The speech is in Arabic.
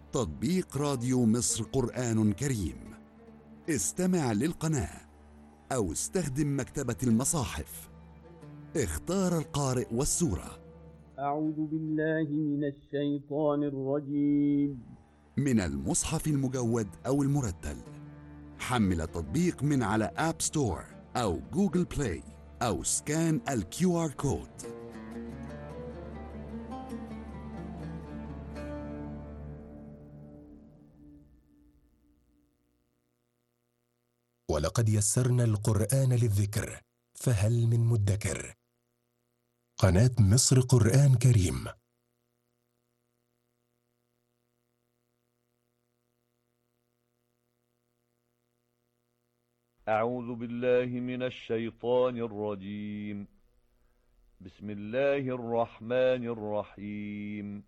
تطبيق راديو مصر قرآن كريم. استمع للقناة أو استخدم مكتبة المصاحف. اختار القارئ والسورة. أعوذ بالله من الشيطان الرجيم. من المصحف المجود أو المرتل. حمل التطبيق من على آب ستور أو جوجل بلاي أو سكان QR كود. ولقد يسرنا القرآن للذكر فهل من مدكر. قناة مصر قرآن كريم. أعوذ بالله من الشيطان الرجيم. بسم الله الرحمن الرحيم.